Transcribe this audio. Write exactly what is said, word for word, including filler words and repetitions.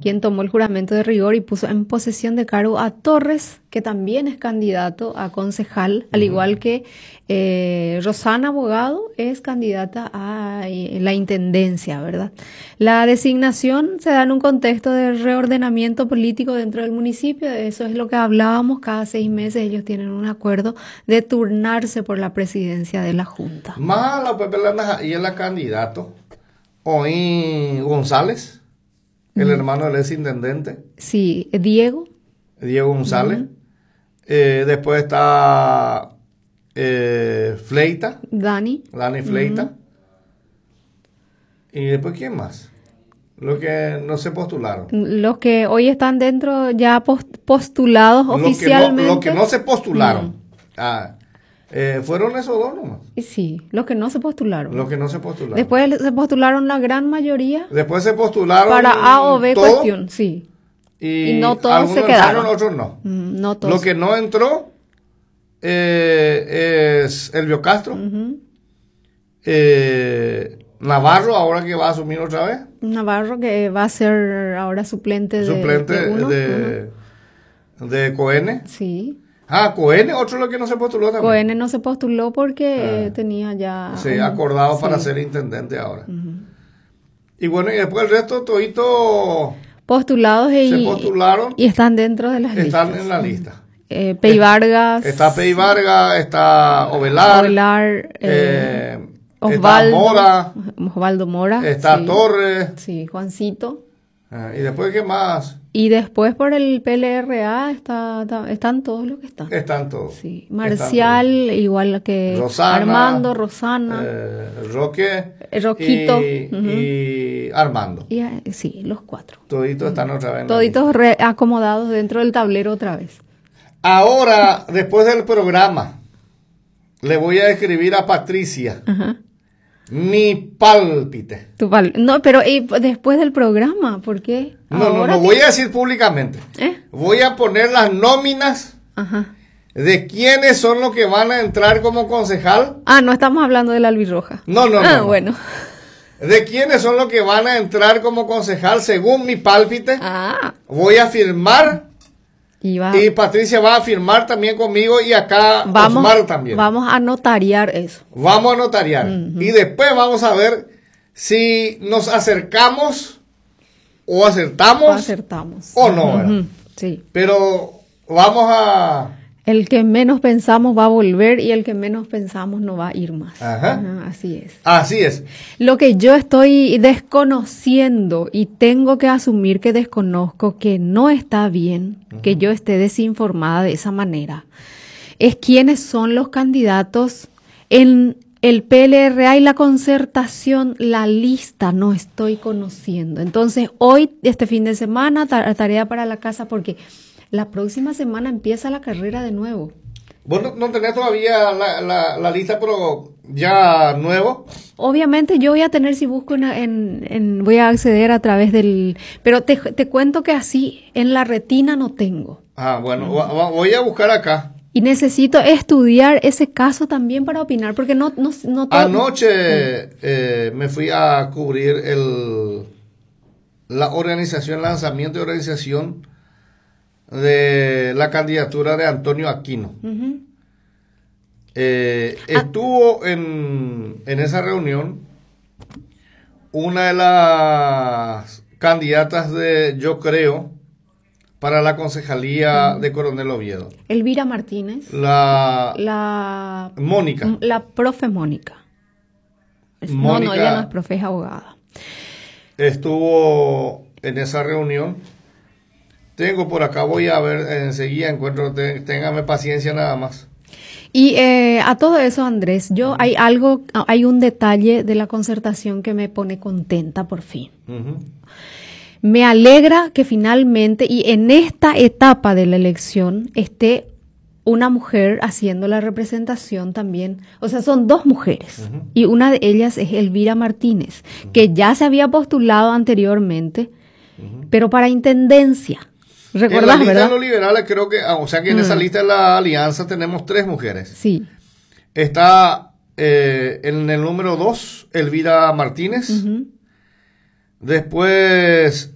quien tomó el juramento de rigor y puso en posesión de cargo a Torres, que también es candidato a concejal, uh-huh. al igual que eh, Rosana Abogado es candidata a eh, la intendencia, ¿verdad? La designación se da en un contexto de reordenamiento político dentro del municipio, eso es lo que hablábamos, cada seis meses ellos tienen un acuerdo de turnarse por la presidencia de la Junta. Más la Pepe Lana y el candidato, hoy González, el mm. hermano del ex intendente. Sí, Diego. Diego González. Mm. Eh, después está eh, Fleita. Dani. Dani Fleita. Mm. Y después, ¿quién más? Los que no se postularon. Los que hoy están dentro ya post postulados los oficialmente. Que no, los que no se postularon. Mm. Ah, eh, fueron esos dos nomás. Sí, los que no se postularon. Los que no se postularon. Después se postularon la gran mayoría. Después se postularon para A o B todo, cuestión, sí. Y, y no todos se quedaron. Otros no. Mm, no todos. Lo que no entró eh, es Elvio Castro. Uh-huh. eh, Navarro, ahora que va a asumir otra vez. Navarro, que va a ser ahora suplente de Suplente de, uno. de, uh-huh. de Coene. Sí. Ah, Coene, otro lo que no se postuló también. Coene no se postuló porque ah. tenía ya... Sí, un... acordado sí. para ser intendente ahora. Uh-huh. Y bueno, y después el resto, todito... Postulados y, se postularon. Y están dentro de las están listas. Están en la lista. Eh, Pei Vargas. Está Pei Vargas, está Ovelar. Ovelar, eh, eh, Osvaldo, está Mora. Osvaldo Mora. Está sí. Torres. Sí, Juancito. Ah, y después, ¿qué más? Y después por el P L R A está, está, están todos los que están. Están todos. Sí. Marcial, todos. Igual que Rosana, Armando, Rosana. Eh, Roque. Roquito. Y, uh-huh. y Armando. Y, sí, los cuatro. Toditos uh-huh. están otra vez. Toditos acomodados dentro del tablero otra vez. Ahora, después del programa, le voy a escribir a Patricia. Ajá. Mi pálpite. Tu pal no, pero ¿y después del programa? ¿Por qué? No, no, no, voy a decir públicamente. ¿Eh? Voy a poner las nóminas Ajá. de quiénes son los que van a entrar como concejal. Ah, no estamos hablando de la albirroja. No, no, no. Ah, no. bueno. De quiénes son los que van a entrar como concejal según mi pálpite. Ah. Voy a firmar. Y, va, y Patricia va a firmar también conmigo y acá vamos, Osmar también. Vamos a notariar eso. Vamos a notariar. Uh-huh. Y después vamos a ver si nos acercamos o acertamos. O acertamos. O no. Uh-huh. Sí. Pero vamos a... El que menos pensamos va a volver y el que menos pensamos no va a ir más. Ajá. Ajá, así es. Así es. Lo que yo estoy desconociendo y tengo que asumir que desconozco, que no está bien, uh-huh. que yo esté desinformada de esa manera, es quiénes son los candidatos en el P L R A y la concertación, la lista no estoy conociendo. Entonces, hoy, este fin de semana, tarea para la casa porque... La próxima semana empieza la carrera de nuevo. ¿Vos no, no tenés todavía la, la, la lista, pero ya nuevo? Obviamente yo voy a tener, si busco, en, en, en voy a acceder a través del... Pero te, te cuento que así, en la retina no tengo. Ah, bueno, uh-huh. voy a buscar acá. Y necesito estudiar ese caso también para opinar, porque no... no, no todo... Anoche uh-huh. eh, me fui a cubrir el la organización, lanzamiento de organización de la candidatura de Antonio Aquino. Uh-huh. eh, ah. Estuvo en, en esa reunión una de las candidatas de, yo creo, para la concejalía uh-huh. de Coronel Oviedo. Elvira Martínez. La, la Mónica. La profe Mónica. Mónica. No, no, ella no es profe, es abogada. Estuvo en esa reunión. Tengo por acá, voy a ver, enseguida encuentro, te, téngame paciencia nada más. Y eh, a todo eso, Andrés, yo uh-huh. hay algo, hay un detalle de la concertación que me pone contenta por fin. Uh-huh. Me alegra que finalmente, y en esta etapa de la elección, esté una mujer haciendo la representación también. O sea, son dos mujeres, uh-huh. y una de ellas es Elvira Martínez, uh-huh. que ya se había postulado anteriormente, uh-huh. pero para intendencia. ¿Recordás, en la lista verdad? de los liberales creo que, o sea que en mm. esa lista de la alianza tenemos tres mujeres. Sí. Está eh, en el número dos, Elvira Martínez. Uh-huh. Después